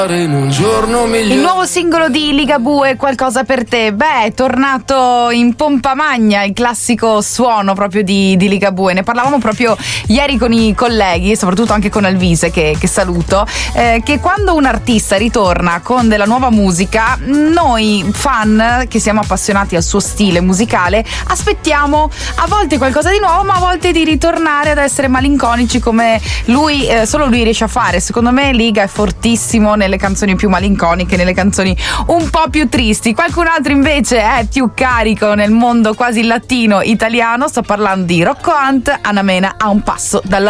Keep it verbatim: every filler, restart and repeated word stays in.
In un giorno migliore. Il nuovo singolo di Ligabue, Qualcosa per te. Beh, è tornato in pompa magna il classico suono proprio di, di Ligabue. Ne parlavamo proprio ieri con i colleghi, soprattutto anche con Alvise, che, che saluto, eh, che quando un artista ritorna con della nuova musica, noi fan che siamo appassionati al suo stile musicale aspettiamo a volte qualcosa di nuovo, ma a volte di ritornare ad essere malinconici come lui, eh, solo lui riesce a fare. Secondo me Liga è fortissimo nelle canzoni più malinconiche, nelle canzoni un po' più tristi. Qualcun altro invece è più carico nel mondo quasi latino italiano. Sto parlando di Rocco Hunt, Anna Mena, A un passo dalla